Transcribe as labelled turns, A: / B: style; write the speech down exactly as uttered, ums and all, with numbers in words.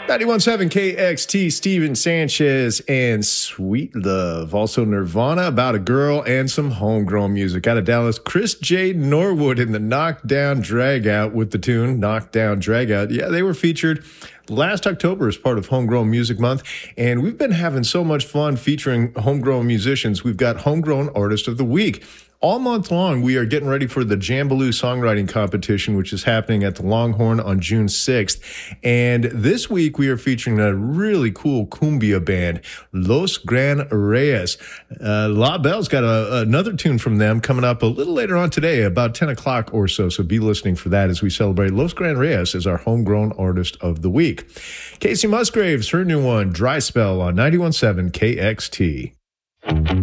A: ninety-one point seven K X T, Steven Sanchez and Sweet Love. Also Nirvana, About a Girl, and some homegrown music. Out of Dallas, Chris J. Norwood in the Knockdown Dragout with the tune Knockdown Dragout. Yeah, they were featured last October as part of Homegrown Music Month, and we've been having so much fun featuring homegrown musicians. We've got Homegrown Artist of the Week. All month long, we are getting ready for the Jambaloo Songwriting Competition, which is happening at the Longhorn on June sixth. And this week, we are featuring a really cool cumbia band, Los Gran Reyes. Uh, La Belle's got a, another tune from them coming up a little later on today, about ten o'clock or so. So be listening for that as we celebrate Los Gran Reyes as our Homegrown Artist of the Week. Casey Musgraves, her new one, Dry Spell, on ninety-one point seven K X T.